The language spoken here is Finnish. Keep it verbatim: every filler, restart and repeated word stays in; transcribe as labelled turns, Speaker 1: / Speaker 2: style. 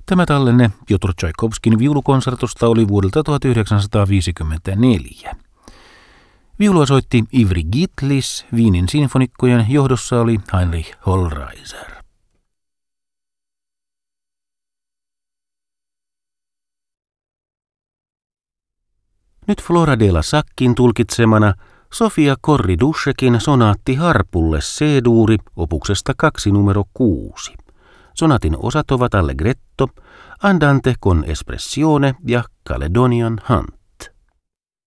Speaker 1: Tämä tallenne Piotr Tchaikovskin viulukonsertosta oli vuodelta tuhatyhdeksänsataaviisikymmentäneljä. Viulua soitti Ivry Gitlis, Wienin sinfonikkojen johdossa oli Heinrich Hollreiser. Nyt Flora de la Sackin tulkitsemana Sofia Korri-Duschekin sonaatti harpulle C-duuri opuksesta kaksi numero kuusi. Sonatin osat ovat allegretto, andante con espressione ja Caledonian Hunt.